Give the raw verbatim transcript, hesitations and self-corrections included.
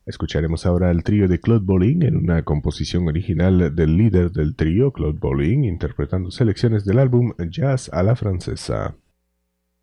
Escucharemos ahora al trío de Claude Bolling en una composición original del líder del trío, Claude Bolling, interpretando selecciones del álbum Jazz a la Francesa.